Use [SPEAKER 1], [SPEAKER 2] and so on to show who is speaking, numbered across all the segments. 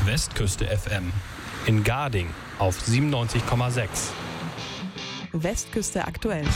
[SPEAKER 1] Westküste FM in Garding auf 97,6.
[SPEAKER 2] Westküste aktuell.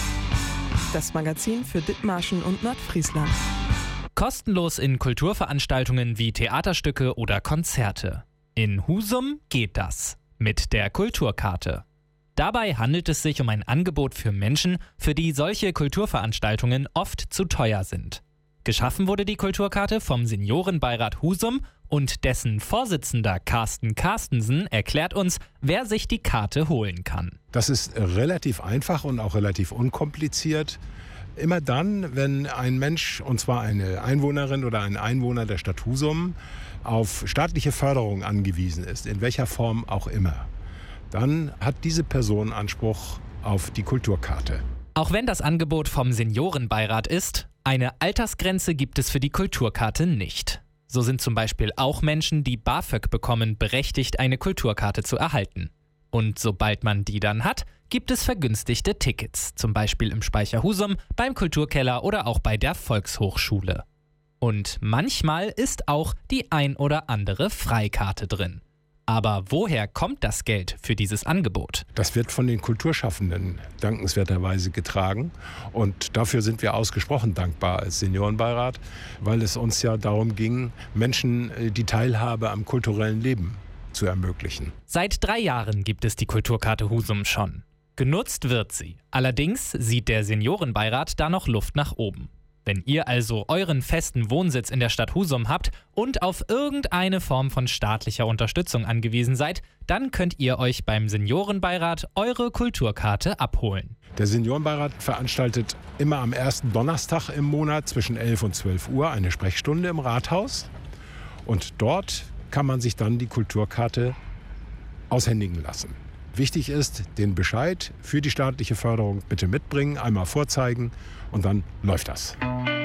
[SPEAKER 2] Das Magazin für Dithmarschen und Nordfriesland.
[SPEAKER 3] Kostenlos in Kulturveranstaltungen wie Theaterstücke oder Konzerte. In Husum geht das mit der Kulturkarte. Dabei handelt es sich um ein Angebot für Menschen, für die solche Kulturveranstaltungen oft zu teuer sind. Geschaffen wurde die Kulturkarte vom Seniorenbeirat Husum und dessen Vorsitzender Carsten Carstensen erklärt uns, wer sich die Karte holen kann.
[SPEAKER 4] Das ist relativ einfach und auch relativ unkompliziert. Immer dann, wenn ein Mensch, und zwar eine Einwohnerin oder ein Einwohner der Stadt Husum, auf staatliche Förderung angewiesen ist, in welcher Form auch immer, dann hat diese Person Anspruch auf die Kulturkarte.
[SPEAKER 3] Auch wenn das Angebot vom Seniorenbeirat ist, eine Altersgrenze gibt es für die Kulturkarte nicht. So sind zum Beispiel auch Menschen, die BAföG bekommen, berechtigt, eine Kulturkarte zu erhalten. Und sobald man die dann hat, gibt es vergünstigte Tickets, zum Beispiel im Speicher Husum, beim Kulturkeller oder auch bei der Volkshochschule. Und manchmal ist auch die ein oder andere Freikarte drin. Aber woher kommt das Geld für dieses Angebot?
[SPEAKER 4] Das wird von den Kulturschaffenden dankenswerterweise getragen. Und dafür sind wir ausgesprochen dankbar als Seniorenbeirat, weil es uns ja darum ging, Menschen die Teilhabe am kulturellen Leben zu ermöglichen.
[SPEAKER 3] Seit 3 Jahren gibt es die Kulturkarte Husum schon. Genutzt wird sie. Allerdings sieht der Seniorenbeirat da noch Luft nach oben. Wenn ihr also euren festen Wohnsitz in der Stadt Husum habt und auf irgendeine Form von staatlicher Unterstützung angewiesen seid, dann könnt ihr euch beim Seniorenbeirat eure Kulturkarte abholen.
[SPEAKER 4] Der Seniorenbeirat veranstaltet immer am ersten Donnerstag im Monat zwischen 11 und 12 Uhr eine Sprechstunde im Rathaus. Und dort kann man sich dann die Kulturkarte aushändigen lassen. Wichtig ist, den Bescheid für die staatliche Förderung bitte mitbringen, einmal vorzeigen und dann läuft das.